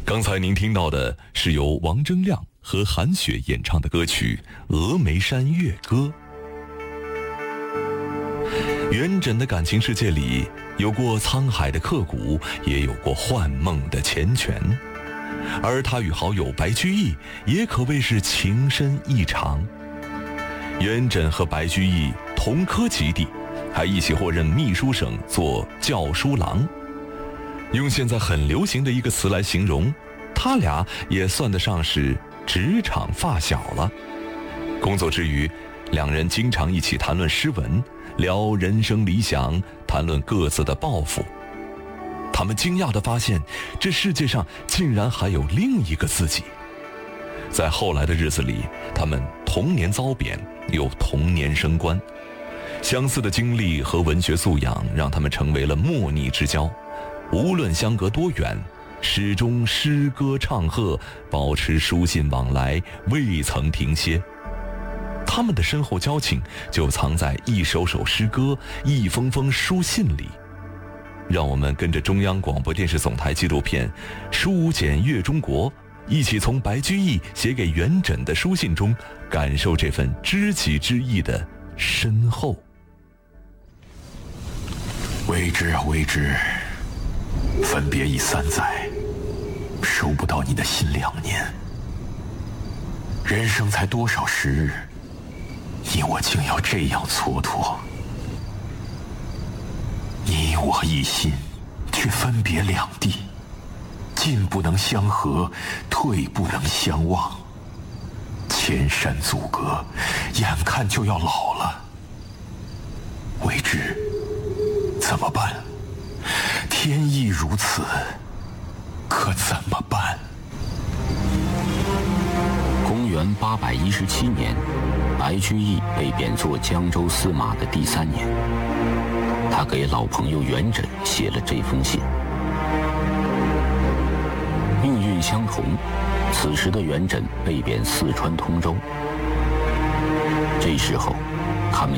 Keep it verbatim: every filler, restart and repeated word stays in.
刚才您听到的是由王铮亮和韩雪演唱的歌曲《峨眉山月歌》。元稹的感情世界里，有过沧海的刻骨，也有过幻梦的缱绻。而他与好友白居易也可谓是情深意长。元稹和白居易同科及第，还一起获任秘书省做校书郎。用现在很流行的一个词来形容，他俩也算得上是职场发小了。工作之余，两人经常一起谈论诗文，聊人生理想，谈论各自的抱负。他们惊讶地发现，这世界上竟然还有另一个自己。在后来的日子里，他们同年遭贬，又同年升官。相似的经历和文学素养让他们成为了莫逆之交，无论相隔多远，始终诗歌唱和，保持书信往来，未曾停歇。他们的深厚交情就藏在一首首诗歌，一封封书信里。让我们跟着中央广播电视总台纪录片《书简阅中国》，一起从白居易写给元稹的书信中，感受这份知己之意的深厚。 未知啊未知，分别已三载，收不到你的信两年。人生才多少时日，你我竟要这样蹉跎。你我一心，却分别两地，进不能相合，退不能相忘。千山阻隔，眼看就要老了。未知怎么办？天意如此，可怎么办？ 公元八百一十七年，白居易被贬做江州司马的第三年，他给老朋友元稹写了这封信。命运相同，此时的元稹被贬四川通州。这时候，他们